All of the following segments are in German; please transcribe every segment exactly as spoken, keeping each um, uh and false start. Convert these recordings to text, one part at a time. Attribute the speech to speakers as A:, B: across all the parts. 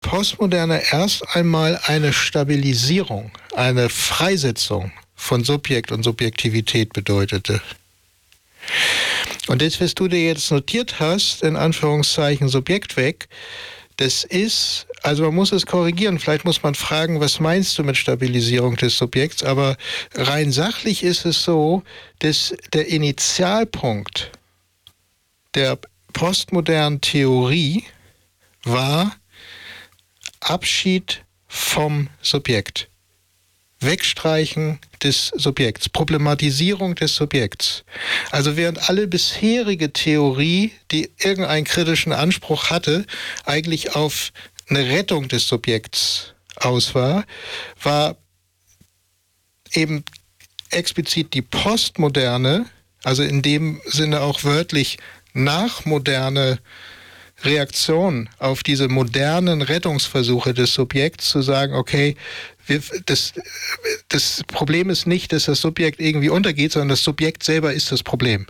A: Postmoderne erst einmal eine Stabilisierung, eine Freisetzung von Subjekt und Subjektivität bedeutete. Und das, was du dir jetzt notiert hast, in Anführungszeichen Subjekt weg, das ist, also man muss es korrigieren, vielleicht muss man fragen, was meinst du mit Stabilisierung des Subjekts, aber rein sachlich ist es so, dass der Initialpunkt der postmodernen Theorie war Abschied vom Subjekt. Wegstreichen des Subjekts, Problematisierung des Subjekts. Also während alle bisherige Theorie, die irgendeinen kritischen Anspruch hatte, eigentlich auf eine Rettung des Subjekts aus war, war eben explizit die Postmoderne, also in dem Sinne auch wörtlich nachmoderne Reaktion auf diese modernen Rettungsversuche des Subjekts, zu sagen, okay, wir, das, das Problem ist nicht, dass das Subjekt irgendwie untergeht, sondern das Subjekt selber ist das Problem.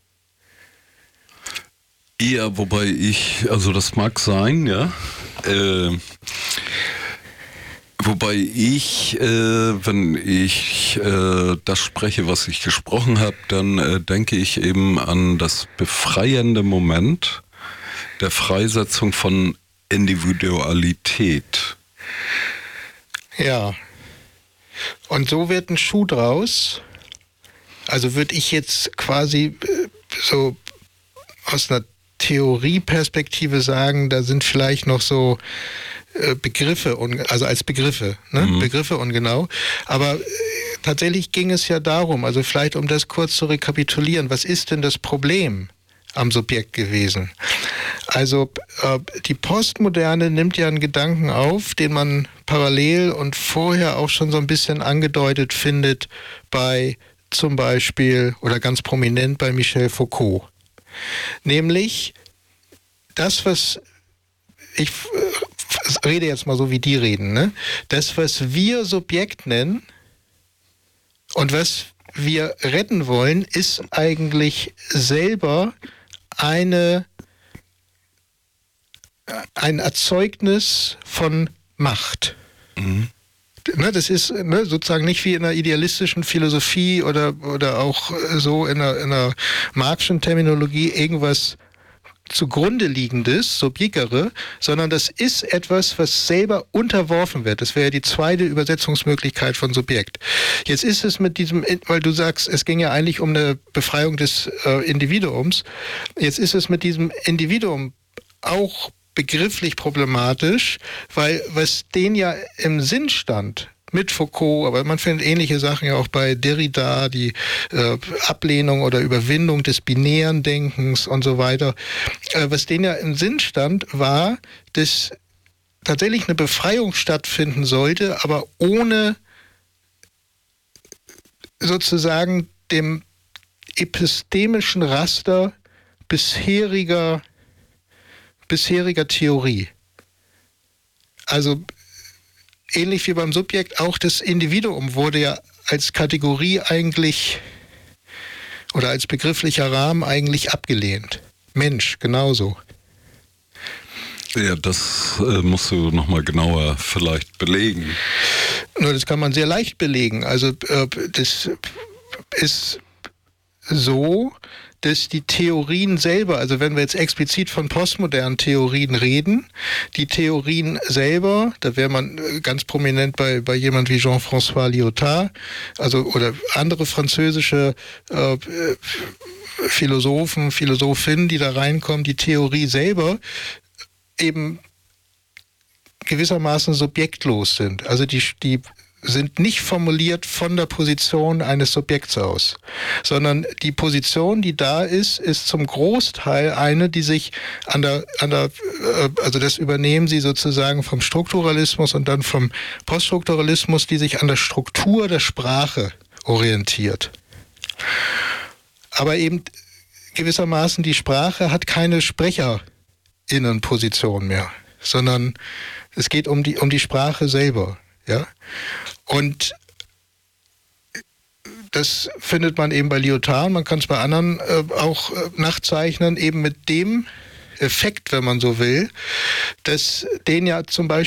B: Ja, wobei ich, also das mag sein, ja, äh, wobei ich, äh, wenn ich äh, das spreche, was ich gesprochen habe, dann äh, denke ich eben an das befreiende Moment der Freisetzung von Individualität.
A: Ja. Und so wird ein Schuh draus. Also würde ich jetzt quasi so aus einer Theorieperspektive sagen, da sind vielleicht noch so Begriffe, also als Begriffe, ne? Mhm. Begriffe ungenau. Aber tatsächlich ging es ja darum, also vielleicht um das kurz zu rekapitulieren, was ist denn das Problem am Subjekt gewesen? Also äh, die Postmoderne nimmt ja einen Gedanken auf, den man parallel und vorher auch schon so ein bisschen angedeutet findet bei zum Beispiel oder ganz prominent bei Michel Foucault. Nämlich das, was ich äh, rede jetzt mal so, wie die reden, ne? Das, was wir Subjekt nennen und was wir retten wollen, ist eigentlich selber eine ein Erzeugnis von Macht. Mhm. Ne, das ist ne, sozusagen nicht wie in einer idealistischen Philosophie oder, oder auch so in einer, in einer Marxischen Terminologie irgendwas zugrunde liegendes, subjekere, sondern das ist etwas, was selber unterworfen wird. Das wäre ja die zweite Übersetzungsmöglichkeit von Subjekt. Jetzt ist es mit diesem, weil du sagst, es ging ja eigentlich um eine Befreiung des äh, Individuums, jetzt ist es mit diesem Individuum auch begrifflich problematisch, weil was den ja im Sinn stand, mit Foucault, aber man findet ähnliche Sachen ja auch bei Derrida, die äh, Ablehnung oder Überwindung des binären Denkens und so weiter. Äh, was denen ja im Sinn stand, war, dass tatsächlich eine Befreiung stattfinden sollte, aber ohne sozusagen dem epistemischen Raster bisheriger bisheriger Theorie. Also ähnlich wie beim Subjekt, auch das Individuum wurde ja als Kategorie eigentlich oder als begrifflicher Rahmen eigentlich abgelehnt. Mensch, genauso.
B: Ja, das äh, musst du nochmal genauer vielleicht belegen.
A: Nur das kann man sehr leicht belegen. Also äh, das ist so, dass die Theorien selber, also wenn wir jetzt explizit von postmodernen Theorien reden, die Theorien selber, da wäre man ganz prominent bei, bei jemand wie Jean-François Lyotard, also oder andere französische äh, Philosophen, Philosophinnen, die da reinkommen, die Theorie selber eben gewissermaßen subjektlos sind. Also die, die sind nicht formuliert von der Position eines Subjekts aus, sondern die Position, die da ist, ist zum Großteil eine, die sich an der, an der, also das übernehmen sie sozusagen vom Strukturalismus und dann vom Poststrukturalismus, die sich an der Struktur der Sprache orientiert. Aber eben gewissermaßen die Sprache hat keine Sprecherinnenposition mehr, sondern es geht um die, um die Sprache selber. Ja? Und das findet man eben bei Lyotard, man kann es bei anderen äh, auch äh, nachzeichnen, eben mit dem Effekt, wenn man so will, dass den ja zum Beispiel